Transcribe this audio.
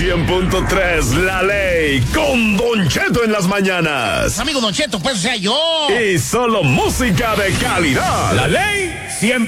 100.3, La Ley, con Don Cheto en las mañanas. Amigo Don Cheto, pues, o sea, yo. Y solo música de calidad. La Ley 100.